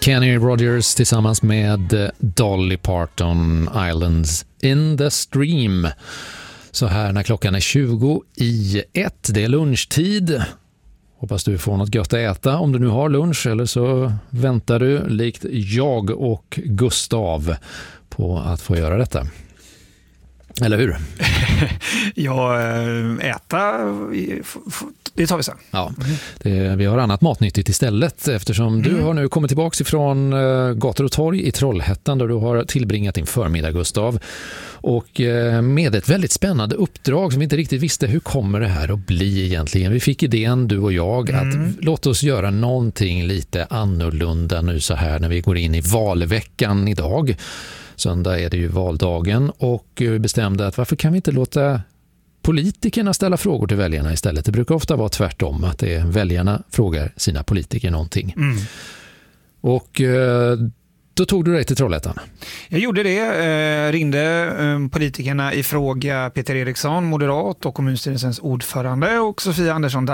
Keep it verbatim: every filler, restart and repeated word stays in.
Kenny Rogers tillsammans med Dolly Parton, Islands in the Stream. Så här när klockan är tjugo i ett, det är lunchtid. Hoppas du får något gött att äta om du nu har lunch, eller så väntar du likt jag och Gustav på att få göra detta. Eller hur? Ja, äta, det tar vi sen. Ja, det, vi har annat matnyttigt istället, eftersom mm. du har nu kommit tillbaka ifrån uh, gator och torg i Trollhättan där du har tillbringat din förmiddag, Gustav. Och uh, med ett väldigt spännande uppdrag som vi inte riktigt visste hur kommer det här att bli egentligen. Vi fick idén, du och jag, mm. att låt oss göra någonting lite annorlunda nu så här när vi går in i valveckan idag. Söndag är det ju valdagen, och vi bestämde att varför kan vi inte låta politikerna ställa frågor till väljarna istället. Det brukar ofta vara tvärtom, att det är väljarna frågar sina politiker någonting. Mm. Och då tog du dig till Trollhättan. Jag gjorde det, eh, ringde eh, politikerna i fråga Peter Eriksson, moderat, och kommunstyrelsens ordförande, och Sofia Andersson